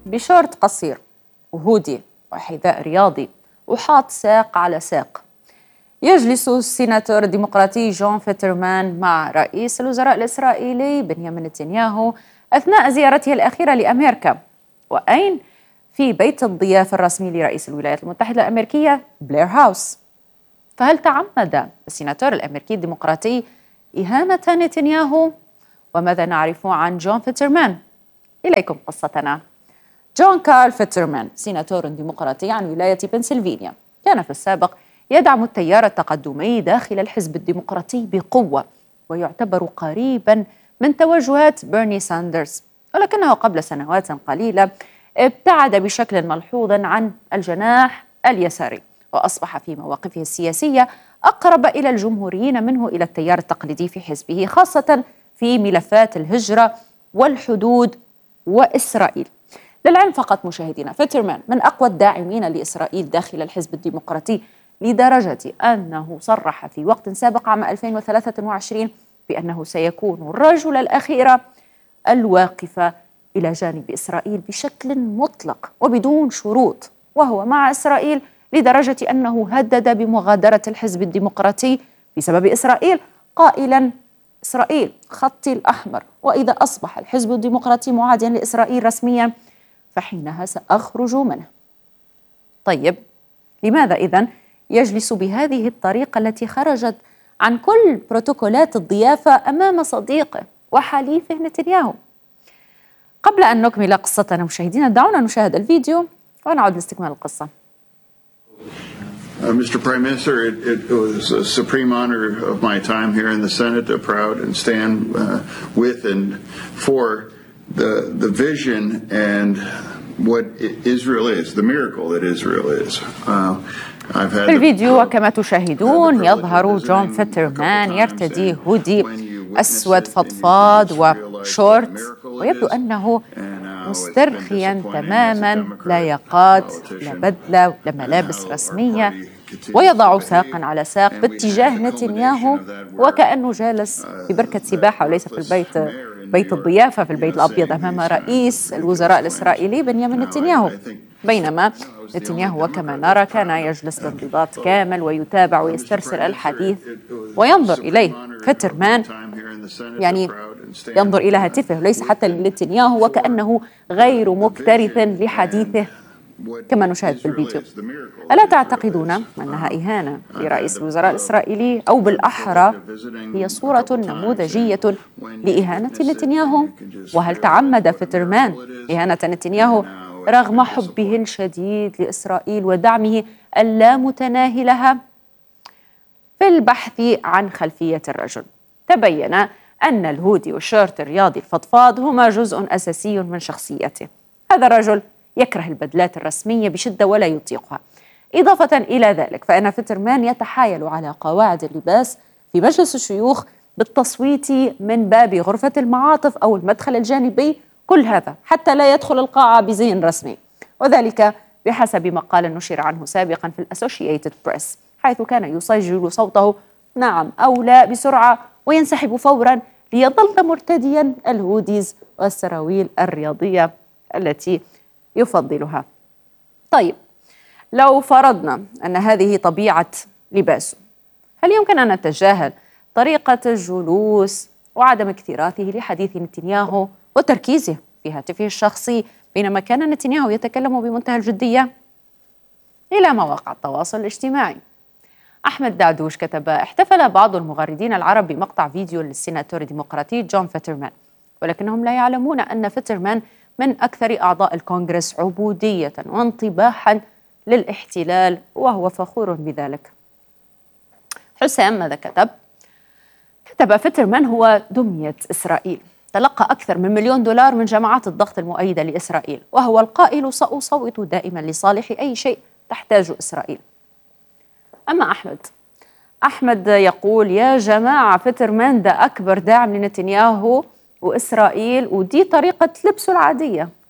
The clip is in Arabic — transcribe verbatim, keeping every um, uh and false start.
بشورت قصير وهودي وحذاء رياضي وحاط ساق على ساق، يجلس السيناتور الديمقراطي جون فيترمان مع رئيس الوزراء الإسرائيلي بنيامين نتنياهو أثناء زيارته الأخيرة لأمريكا. وأين؟ في بيت الضيافة الرسمي لرئيس الولايات المتحدة الأمريكية بلير هاوس. فهل تعمد السيناتور الأمريكي الديمقراطي إهانة نتنياهو؟ وماذا نعرف عن جون فيترمان؟ إليكم قصتنا. جون كارل فيترمان سيناتور ديمقراطي عن ولاية بنسلفانيا، كان في السابق يدعم التيار التقدمي داخل الحزب الديمقراطي بقوة، ويعتبر قريبا من توجهات بيرني ساندرز، ولكنه قبل سنوات قليلة ابتعد بشكل ملحوظ عن الجناح اليساري، وأصبح في مواقفه السياسية أقرب إلى الجمهوريين منه إلى التيار التقليدي في حزبه، خاصة في ملفات الهجرة والحدود وإسرائيل. للعلم فقط مشاهدينا، فيترمان من أقوى الداعمين لإسرائيل داخل الحزب الديمقراطي، لدرجة أنه صرح في وقت سابق عام ألفين وثلاثة وعشرين بأنه سيكون الرجل الأخير الواقف إلى جانب إسرائيل بشكل مطلق وبدون شروط، وهو مع إسرائيل، لدرجة أنه هدد بمغادرة الحزب الديمقراطي بسبب إسرائيل، قائلا: إسرائيل خطي الأحمر، وإذا أصبح الحزب الديمقراطي معاديا لإسرائيل رسميا فحينها سأخرج منه. طيب، لماذا إذن يجلس بهذه الطريقة التي خرجت عن كل بروتوكولات الضيافة أمام صديقه وحليفه نتنياهو؟ قبل أن نكمل قصتنا مشاهدينا، دعونا نشاهد الفيديو ونعود لاستكمال القصة. Uh, Mister Prime Minister, it, it was a supreme honor of my time here in the Senate to proud and stand uh, with and for the the vision and what Israel is, the miracle that Israel is. Uh, I've had في الفيديو وكما تشاهدون يظهر جون فيترمان يرتدي هودي أسود فضفاض وشورت، ويبدو أنه مسترخيا تماما، لا ياقات لا بدلة ولا ملابس رسمية، ويضع ساقا على ساق باتجاه نتنياهو، وكأنه جالس في بركة سباحة وليس في البيت بيت الضيافة في البيت الأبيض أمام رئيس الوزراء الإسرائيلي بنيامين نتنياهو. بينما نتنياهو وكما نرى كان يجلس بانضباط كامل ويتابع ويسترسل الحديث، وينظر إليه فيترمان، يعني ينظر إلى هاتفه ليس حتى لنتنياهو، وكأنه غير مكترث لحديثه كما نشاهد في الفيديو. ألا تعتقدون أنها إهانة لرئيس الوزراء الإسرائيلي، أو بالأحرى هي صورة نموذجية لإهانة نتنياهو؟ وهل تعمد فيترمان إهانة نتنياهو رغم حبه الشديد لإسرائيل ودعمه اللامتناهي لها؟ في البحث عن خلفية الرجل تبين أن الهودي والشورت الرياضي الفضفاض هما جزء أساسي من شخصيته. هذا الرجل يكره البدلات الرسمية بشدة ولا يطيقها. إضافة إلى ذلك فإن فيترمان يتحايل على قواعد اللباس في مجلس الشيوخ بالتصويت من باب غرفة المعاطف أو المدخل الجانبي، كل هذا حتى لا يدخل القاعة بزي رسمي، وذلك بحسب مقال نشر عنه سابقا في الأسوشييتد بريس، حيث كان يسجل صوته نعم أو لا بسرعة وينسحب فورا ليظل مرتديا الهوديز والسراويل الرياضية التي يفضلها. طيب، لو فرضنا أن هذه طبيعة لباسه، هل يمكن أن نتجاهل طريقة الجلوس وعدم اكتراثه لحديث نتنياهو وتركيزه في هاتفه الشخصي بينما كان نتنياهو يتكلم بمنتهى الجدية؟ إلى مواقع التواصل الاجتماعي. أحمد دعدوش كتب: احتفل بعض المغردين العرب بمقطع فيديو للسيناتور الديمقراطي جون فيترمان، ولكنهم لا يعلمون أن فيترمان من أكثر أعضاء الكونغرس عبودية وانطباحا للاحتلال، وهو فخور بذلك. حسام ماذا كتب؟ كتب: فيترمان هو دمية إسرائيل، تلقى أكثر من مليون دولار من جماعات الضغط المؤيدة لإسرائيل، وهو القائل: سأصوت دائما لصالح أي شيء تحتاج إسرائيل. أما أحمد أحمد يقول: يا جماعة، فيترمان ده أكبر داعم لنتنياهو وإسرائيل، ودي طريقة لبسه العادية،